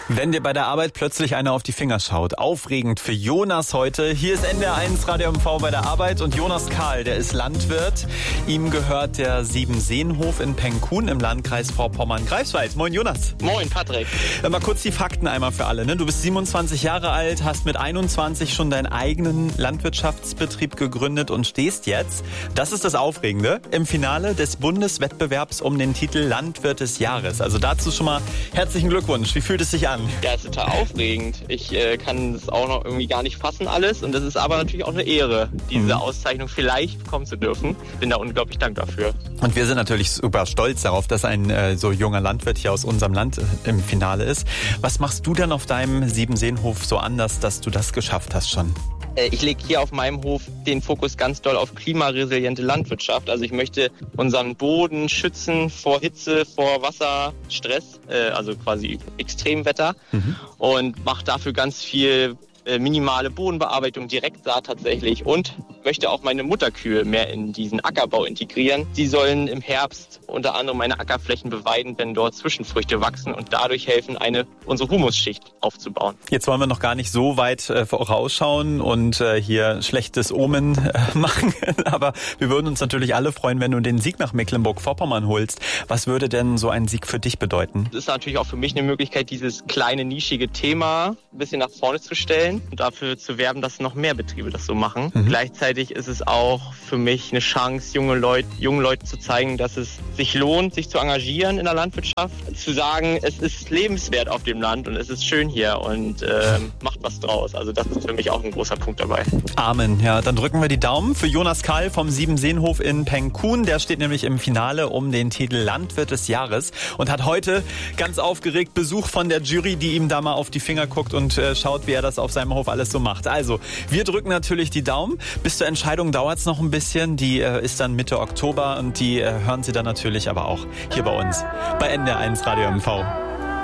Wenn dir bei der Arbeit plötzlich einer auf die Finger schaut. Aufregend für Jonas heute. Hier ist NDR1 Radio MV bei der Arbeit und Jonas Kahl, der ist Landwirt. Ihm gehört der Siebenseenhof in Pengkun im Landkreis Vorpommern-Greifswald. Moin Jonas. Moin Patrick. Mal kurz die Fakten einmal für alle. Ne? Du bist 27 Jahre alt, hast mit 21 schon deinen eigenen Landwirtschaftsbetrieb gegründet und stehst jetzt, das ist das Aufregende, im Finale des Bundeswettbewerbs um den Titel Landwirt des Jahres. Also dazu schon mal herzlichen Glückwunsch. Wie fühlt es sich an? Ja, ist total aufregend. Ich kann das auch noch irgendwie gar nicht fassen alles und das ist aber natürlich auch eine Ehre, diese Auszeichnung vielleicht bekommen zu dürfen. Bin da unglaublich dankbar dafür. Und wir sind natürlich super stolz darauf, dass ein so junger Landwirt hier aus unserem Land im Finale ist. Was machst du denn auf deinem Siebenseenhof so anders, dass du das geschafft hast schon? Ich lege hier auf meinem Hof den Fokus ganz doll auf klimaresiliente Landwirtschaft. Also ich möchte unseren Boden schützen vor Hitze, vor Wasserstress, also quasi Extremwetter und mache dafür ganz viel minimale Bodenbearbeitung, Direktsaat tatsächlich und möchte auch meine Mutterkühe mehr in diesen Ackerbau integrieren. Sie sollen im Herbst unter anderem meine Ackerflächen beweiden, wenn dort Zwischenfrüchte wachsen und dadurch helfen, unsere Humusschicht aufzubauen. Jetzt wollen wir noch gar nicht so weit vorausschauen und hier schlechtes Omen machen, aber wir würden uns natürlich alle freuen, wenn du den Sieg nach Mecklenburg-Vorpommern holst. Was würde denn so ein Sieg für dich bedeuten? Das ist natürlich auch für mich eine Möglichkeit, dieses kleine, nischige Thema ein bisschen nach vorne zu stellen und dafür zu werben, dass noch mehr Betriebe das so machen. Gleichzeitig ist es auch für mich eine Chance, jungen Leuten zu zeigen, dass es sich lohnt, sich zu engagieren in der Landwirtschaft. Zu sagen, es ist lebenswert auf dem Land und es ist schön hier und macht was draus. Also das ist für mich auch ein großer Punkt dabei. Amen. Ja, dann drücken wir die Daumen für Jonas Kahl vom Siebenseenhof in Pengkun. Der steht nämlich im Finale um den Titel Landwirt des Jahres und hat heute ganz aufgeregt Besuch von der Jury, die ihm da mal auf die Finger guckt und schaut, wie er das auf seinem Hof alles so macht. Also, wir drücken natürlich die Daumen. Bis zur Entscheidung dauert es noch ein bisschen. Die ist dann Mitte Oktober und die hören Sie dann natürlich aber auch hier bei uns bei NDR1 Radio MV.